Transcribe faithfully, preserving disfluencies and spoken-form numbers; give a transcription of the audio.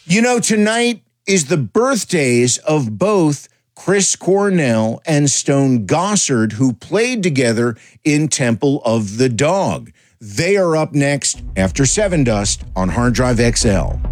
You know, tonight is the birthdays of both Chris Cornell and Stone Gossard, who played together in Temple of the Dog. They are up next after Seven Dust on Hard Drive X L.